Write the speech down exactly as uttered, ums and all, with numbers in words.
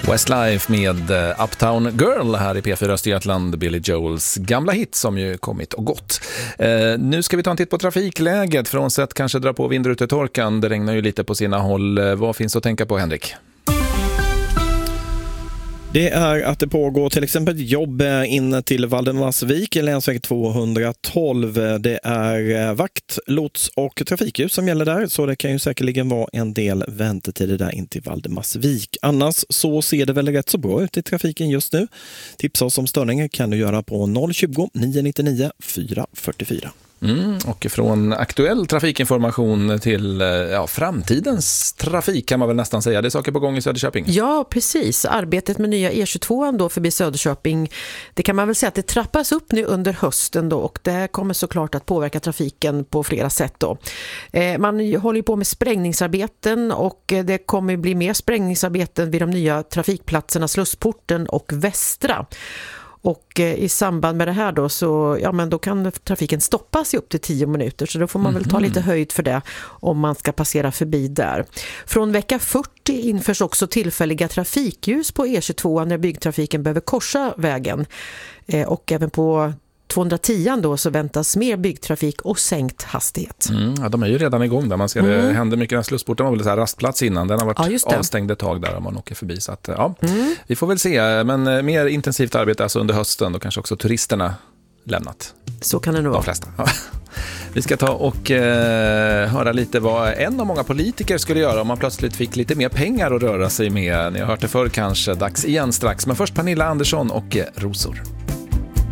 Westlife med Uptown Girl här i P fyra Östergötland, Billy Joels gamla hit som ju kommit och gått. Eh, nu ska vi ta en titt på trafikläget, frånsett kanske dra på vindrutetorkan. Det regnar ju lite på sina håll. Vad finns att tänka på, Henrik? Det är att det pågår till exempel jobb in till Valdemarsvik, länsväg tvåhundratolv. Det är vakt, lots och trafikljus som gäller där, så det kan ju säkerligen vara en del väntetider där in till Valdemarsvik. Annars så ser det väl rätt så bra ut i trafiken just nu. Tipsa oss om störningar kan du göra på noll tjugo, nio nittionio, fyra fyrtiofyra. Mm, och från aktuell trafikinformation till ja, framtidens trafik kan man väl nästan säga. Det är saker på gång i Söderköping. Ja, precis. Arbetet med nya E tjugotvå då förbi Söderköping, det kan man väl säga att det trappas upp nu under hösten då, och det kommer såklart att påverka trafiken på flera sätt då. Eh, man håller ju på med sprängningsarbeten, och det kommer bli mer sprängningsarbeten vid de nya trafikplatserna Slussporten och Västra. Och eh, i samband med det här då så ja, men då kan trafiken stoppas i upp till tio minuter, så då får man mm-hmm. väl ta lite höjd för det om man ska passera förbi där. Från vecka fyrtio införs också tillfälliga trafikljus på E tjugotvå när byggtrafiken behöver korsa vägen. Eh, och även på tvåhundratio då så väntas mer byggtrafik och sänkt hastighet. Mm, ja, de är ju redan igång där. Man ser mm. det händer mycket. Den Slussporten var väl så här rastplats innan. Den har varit ja, avstängd ett tag där om man åker förbi. Så att, ja, mm. vi får väl se. Men mer intensivt arbete alltså under hösten, och kanske också turisterna lämnat. Så kan det nog vara. De flesta. Ja. Vi ska ta och eh, höra lite vad en av många politiker skulle göra om man plötsligt fick lite mer pengar att röra sig med. Ni har hört det förr kanske. Dags igen strax. Men först Pernilla Andersson och Rosor.